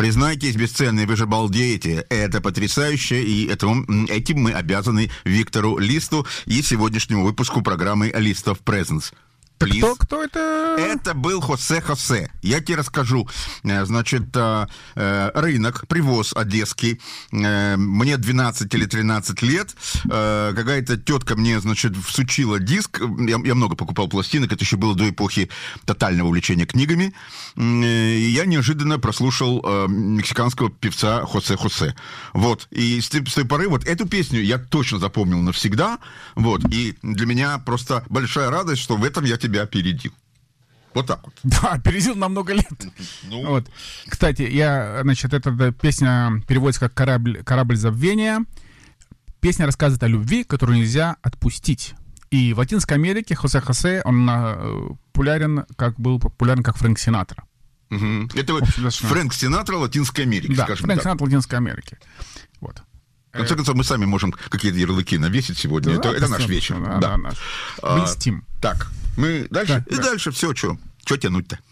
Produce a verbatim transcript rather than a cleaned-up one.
Признайтесь, бесценные, вы же балдеете. Это потрясающе, и этому, этим мы обязаны Виктору Листу и сегодняшнему выпуску программы «List of Presents». Кто, кто это? Это был Хосе Хосе. Я тебе расскажу. Значит, рынок, привоз одесский. Мне двенадцать или тринадцать лет. Какая-то тетка мне, значит, всучила диск. Я, я много покупал пластинок. Это еще было до эпохи тотального увлечения книгами. И я неожиданно прослушал мексиканского певца Хосе Хосе. Вот. И с той, с той поры вот эту песню я точно запомнил навсегда. Вот. И для меня просто большая радость, что в этом я тебя опередил. Вот так вот. Да, опередил на много лет. Ну. Вот. Кстати, я, значит, эта песня переводится как «Корабль, корабль забвения». Песня рассказывает о любви, которую нельзя отпустить. И в Латинской Америке Хосе Хосе, он uh, популярен, как был популярен, как Фрэнк Синатра. Угу. Это общем, Фрэнк Синатра Латинской Америки, да, скажем Фрэнк так. Синатра Латинской Америки. Вот. В конце концов, мы сами можем какие-то ярлыки навесить сегодня. Да, это, это наш вечер. Да, да. Да, наш. А, Блестим. Так, мы дальше. Да, и да. дальше все, что. Что тянуть-то?